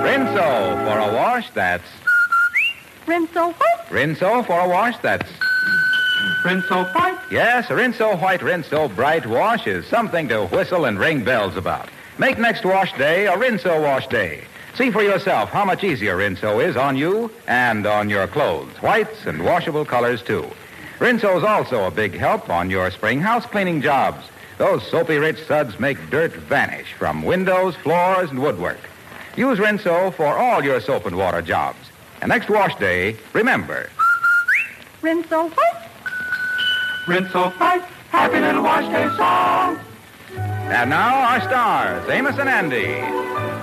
Rinso for a wash that's... Rinso what? Rinso for a wash that's... Rinso White? Yes, a Rinso White, Rinso Bright wash is something to whistle and ring bells about. Make next wash day a Rinso wash day. See for yourself how much easier Rinso is on you and on your clothes. Whites and washable colors, too. Rinso's also a big help on your spring house cleaning jobs. Those soapy-rich suds make dirt vanish from windows, floors, and woodwork. Use Rinso for all your soap and water jobs. And next wash day, remember... Rinso what? Rinso White, happy little wash day song. And now our stars, Amos and Andy.